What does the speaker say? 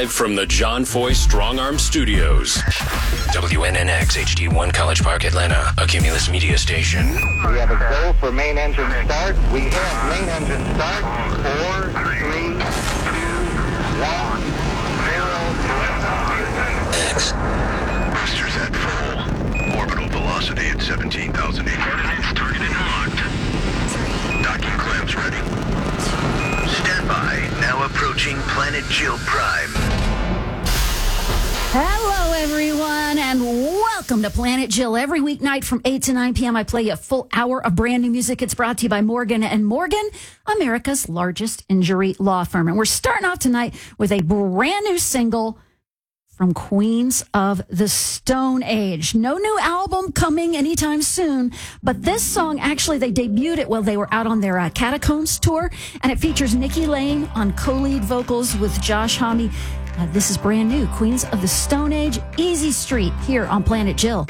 Live from the John Foy Strong Arm Studios. WNNX HD1 College Park, Atlanta, a Cumulus media station. We have a go for main engine start. We have main engine start. 4, 3, 2, 1, 0. X. Boosters at full. Orbital velocity at 17,800. Coordinates targeted and locked. Docking clamps ready. Stand by. Now approaching Planet Jill Prime. Hello, everyone, and welcome to Planet Jill. Every weeknight from 8 to 9 p.m., I play you a full hour of brand new music. It's brought to you by Morgan & Morgan, America's largest injury law firm. And we're starting off tonight with a brand new single from Queens of the Stone Age. No new album coming anytime soon, but this song, actually, they debuted it while they were out on their Catacombs tour, and it features Nikki Lane on co-lead vocals with Josh Homme. This is brand new, Queens of the Stone Age, Easy Street, here on Planet Jill.